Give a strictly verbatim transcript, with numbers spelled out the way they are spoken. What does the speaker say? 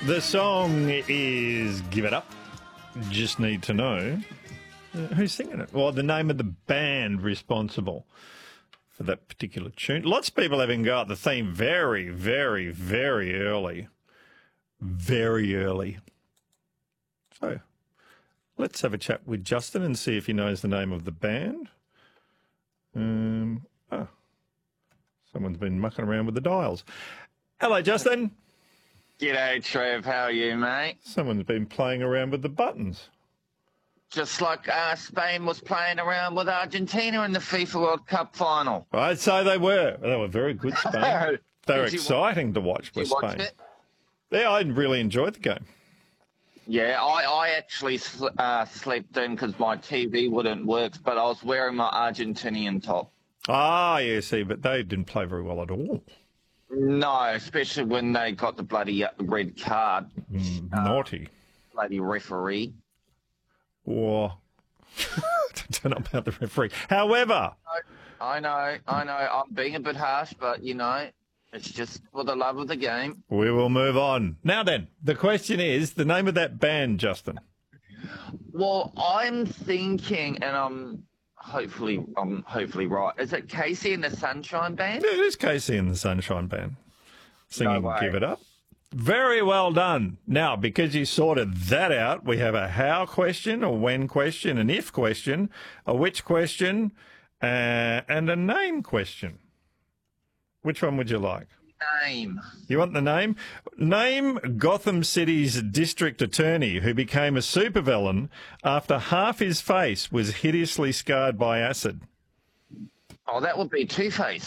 The song is Give It Up. Just need to know uh, who's singing it. Well, the name of the band responsible for that particular tune. Lots of people having got the theme very, very, very early. Very early. So let's have a chat with Justin and see if he knows the name of the band. Um, oh, someone's been mucking around with the dials. Hello, Justin. G'day, Trev. How are you, mate? Someone's been playing around with the buttons. Just like uh, Spain was playing around with Argentina in the FIFA World Cup final. I'd say they were. They were very good, Spain. They were exciting to watch with Did you Spain. watch it? Yeah, I really enjoyed the game. Yeah, I, I actually sl- uh, slept in because my T V wouldn't work, but I was wearing my Argentinian top. Ah, yeah, see, but they didn't play very well at all. No, especially when they got the bloody uh, red card. Mm, Uh, naughty. bloody referee. Or, I don't know about the referee. However, I know, I know. I'm being a bit harsh, but, you know, it's just for the love of the game. we will move on. Now then, the question is the name of that band, Justin. Well, I'm thinking, and I'm hopefully, I'm hopefully right. Is it Casey and the Sunshine Band? Yeah, it is Casey and the Sunshine Band singing No way. Give It Up. Very well done. Now, because you sorted that out, we have a how question, a when question, an if question, a which question, uh, and a name question. Which one would you like? Name. You want the name? Name Gotham City's district attorney who became a supervillain after half his face was hideously scarred by acid. Oh, that would be Two-Face.